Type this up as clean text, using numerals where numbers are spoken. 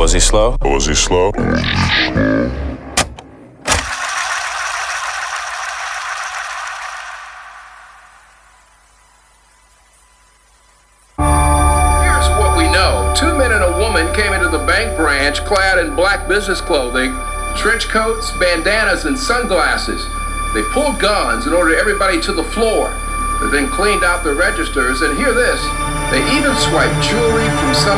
Was he slow? Was he slow? Here's what we know. 2 men and a woman came into the bank branch clad in black business clothing, trench coats, bandanas, and sunglasses. They pulled guns and ordered everybody to the floor. They then cleaned out the registers, and hear this, they even swiped jewelry from some